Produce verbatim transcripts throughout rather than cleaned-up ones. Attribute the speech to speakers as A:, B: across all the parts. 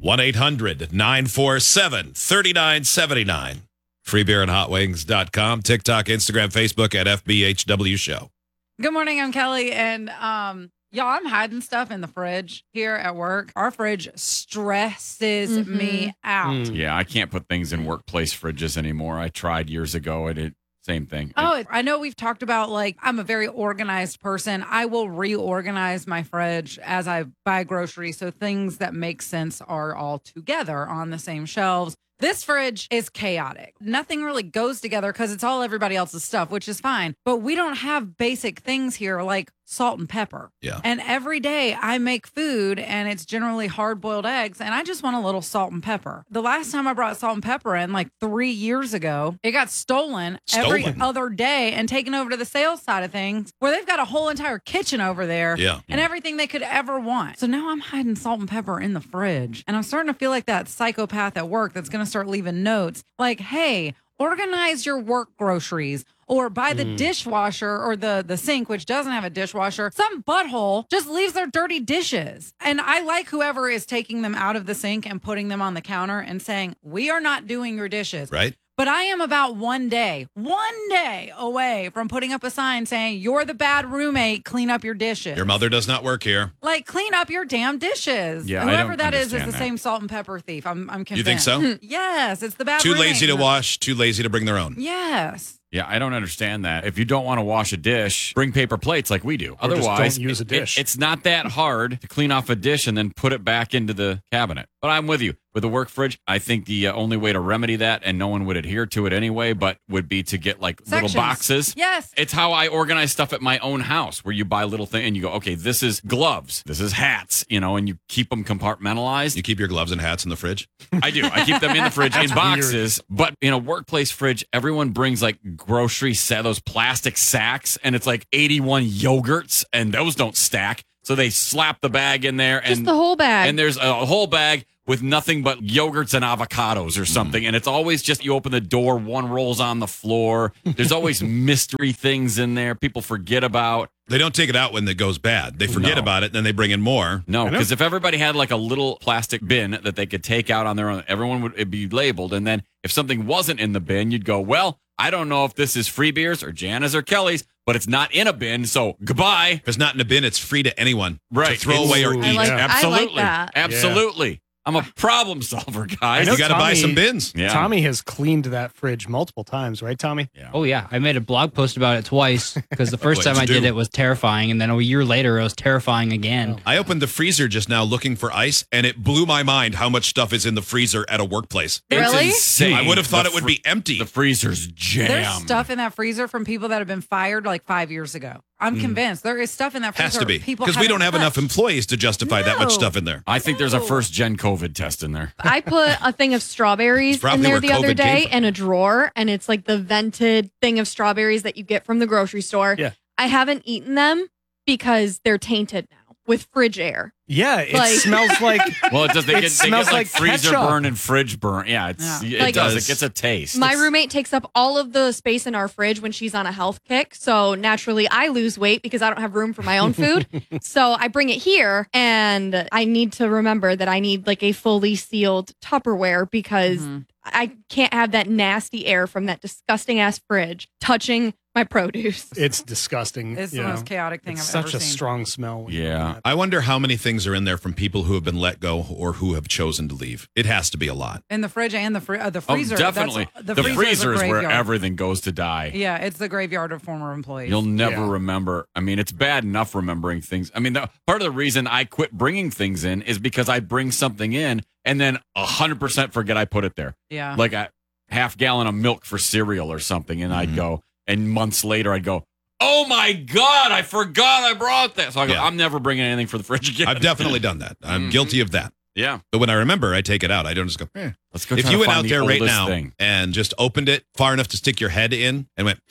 A: one eight hundred nine four seven three nine seven nine. free beer and hot wings dot com. TikTok, Instagram, Facebook at F B H W Show.
B: Good morning, I'm Kelly, and um, y'all, I'm hiding stuff in the fridge here at work. Our fridge stresses
C: Mm-hmm.
B: me out.
D: Mm. Yeah, I can't put things in workplace fridges anymore. I tried years ago, and it same thing.
B: Oh, I know we've talked about, like, I'm a very organized person. I will reorganize my fridge as I buy groceries, so things that make sense are all together on the same shelves. This fridge is chaotic. Nothing really goes together because it's all everybody else's stuff, which is fine. But we don't have basic things here like salt and pepper.
A: Yeah.
B: And every day I make food and it's generally hard boiled eggs and I just want a little salt and pepper. The last time I brought salt and pepper in, like three years ago, it got stolen, every
A: Stolen?
B: other day and taken over to the sales side of things where they've got a whole entire kitchen over there
A: Yeah.
B: and everything they could ever want. So now I'm hiding salt and pepper in the fridge and I'm starting to feel like that psychopath at work that's going to start leaving notes like, hey, organize your work groceries. Or buy the
A: Mm.
B: dishwasher or the, the sink, which doesn't have a dishwasher. Some butthole just leaves their dirty dishes. And I like whoever is taking them out of the sink and putting them on the counter and saying, we are not doing your dishes.
A: Right?
B: But I am about one day, one day away from putting up a sign saying, you're the bad roommate, clean up your dishes.
A: Your mother does not work here.
B: Like, clean up your damn dishes.
D: Yeah, I
B: Whoever
D: don't
B: that is is the
D: understand that.
B: same salt and pepper thief. I'm, I'm convinced.
A: You think so?
B: Yes, it's the bad
A: Too
B: roommate.
A: lazy to wash, too lazy to bring their own.
B: Yes.
D: Yeah, I don't understand that. If you don't want to wash a dish, bring paper plates like we do.
E: Or just
D: Otherwise,
E: don't use a
D: it-
E: dish.
D: it- it's not that hard to clean off a dish and then put it back into the cabinet. But I'm with you. With a work fridge, I think the uh, only way to remedy that, and no one would adhere to it anyway, but would be to get like
B: Sections.
D: little boxes.
B: Yes.
D: It's how I organize stuff at my own house, where you buy little things and you go, okay, this is gloves, this is hats, you know, and you keep them compartmentalized.
A: You keep your gloves and hats in the fridge?
D: I do. I keep them in the fridge in boxes. But in a workplace fridge, everyone brings like grocery set, those plastic sacks, and it's like eighty-one yogurts, and those don't stack. So they slap the bag in there, and
C: Just the whole bag.
D: and there's a whole bag with nothing but yogurts and avocados or something. And it's always just you open the door, one rolls on the floor. There's always mystery things in there people forget about.
A: They don't take it out when it goes bad. They forget
D: No.
A: about it, and then they bring in more.
D: No,
E: I know.
D: because if everybody had like a little plastic bin that they could take out on their own, everyone would it'd be labeled. And then if something wasn't in the bin, you'd go, well, I don't know if this is Free Beers or Jana's or Kelly's, but it's not in a bin, so goodbye.
A: If it's not in a bin, it's free to anyone
D: Right.
A: to throw
D: It's-
A: away or
E: Ooh,
A: eat.
C: I like,
E: Yeah.
C: I like
D: Absolutely.
C: that.
D: Absolutely. I'm a problem solver, guys.
E: know
A: You got to buy
E: Tommy-
A: some bins.
D: Yeah.
E: Tommy has cleaned that fridge multiple times, right, Tommy?
D: Yeah.
F: Oh yeah, I made a blog post about it twice because the first
A: What'd
F: time I
A: you
F: did
A: do?
F: it was terrifying, and then a year later it was terrifying again.
A: I opened the freezer just now looking for ice, and it blew my mind how much stuff is in the freezer at a workplace.
D: It's
C: Really?
D: insane.
A: I would have thought
D: The
A: it would
D: fr-
A: be empty.
D: The freezer's jammed.
B: There's stuff in that freezer from people that have been fired like five years ago. I'm convinced there is stuff in that freezer.
A: Has to be.
B: People
A: Because we don't have
B: haven't
A: enough
B: touched.
A: employees to justify that much
B: No.
A: stuff in there.
D: I think there's a
B: No.
D: first gen COVID test in there.
C: I put a thing of strawberries
A: It's probably
C: in there
A: where
C: the other
A: COVID came
C: day
A: from.
C: in a drawer, and it's like the vented thing of strawberries that you get from the grocery store.
E: Yeah.
C: I haven't eaten them because they're tainted now with fridge air.
E: Yeah, it
C: Like-
E: smells like
D: Well, it does. They
E: It
D: get, they
E: smells
D: get like,
E: like
D: freezer
E: ketchup.
D: burn and fridge burn. Yeah, it's
B: Yeah.
D: it
C: Like-
D: does.
A: Does.
D: It gets a taste.
C: My
D: It's-
C: roommate takes up all of the space in our fridge when she's on a health kick. So naturally, I lose weight because I don't have room for my own food. So I bring it here, and I need to remember that I need like a fully sealed Tupperware because
B: Mhm.
C: I can't have that nasty air from that disgusting ass fridge touching my produce.
E: it's disgusting.
B: It's
E: you
B: the
E: know.
B: most chaotic thing
E: It's
B: I've
E: such
B: ever
E: a
B: seen.
E: strong smell. when you
D: Yeah.
E: open that.
A: I wonder how many things are in there from people who have been let go or who have chosen to leave. It has to be a lot.
B: In the fridge and the fr- uh, the
D: Oh,
B: freezer.
D: definitely.
B: That's,
D: The,
B: the,
D: freezer is where
B: graveyard.
D: everything goes to die.
B: Yeah, it's the graveyard of former employees.
D: You'll never
E: Yeah.
D: remember. I mean, it's bad enough remembering things. I mean, the, part of the reason I quit bringing things in is because I bring something in and then one hundred percent forget I put it there.
B: yeah.
D: Like a half gallon of milk for cereal or something. And I'd
A: Mhm.
D: go, and months later, I'd go, oh my God, I forgot I brought that. So I go,
A: Yeah.
D: I'm never bringing anything for the fridge again.
A: I've definitely done that. I'm
D: Mhm.
A: guilty of that.
D: Yeah.
A: But when I remember, I take it out. I don't just go, eh.
D: Let's go.
A: If
D: try
A: you
D: to
A: went
D: find
A: out
D: the
A: there right
D: oldest
A: now
D: thing.
A: and just opened it far enough to stick your head in and went,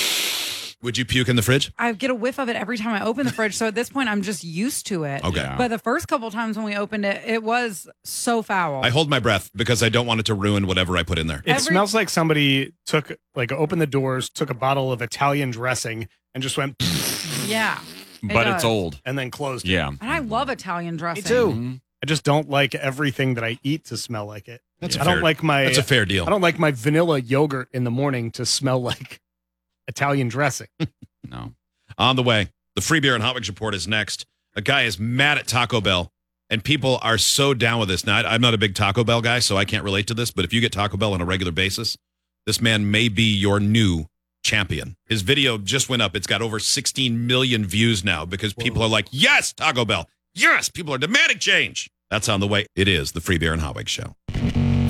A: would you puke in the fridge?
B: I get a whiff of it every time I open the fridge. So at this point, I'm just used to it.
A: Okay.
D: Yeah.
B: But the first couple times when we opened it, it was so foul.
A: I hold my breath because I don't want it to ruin whatever I put in there.
E: It
B: Every-
E: smells like somebody took, like, opened the doors, took a bottle of Italian dressing, and just went,
B: yeah.
D: but
B: does.
D: it's old.
E: and then closed it.
D: Yeah.
B: And I love Italian dressing.
E: too.
D: Mhm.
E: I just don't like everything that I eat to smell like it.
A: That's a
E: I don't
A: fair-
E: like my
A: That's a fair deal.
E: I don't like my vanilla yogurt in the morning to smell like Italian dressing.
D: No.
A: On the way, the Free Beer and Hot Wings report is next. A guy is mad at Taco Bell, and people are so down with this. Now, I- I'm not a big Taco Bell guy, so I can't relate to this, but if you get Taco Bell on a regular basis, this man may be your new champion. His video just went up. It's got over sixteen million views now because people are like, yes, Taco Bell. Yes, people are demanding change. That's on the way. It is the Free Beer and Hot Wings show.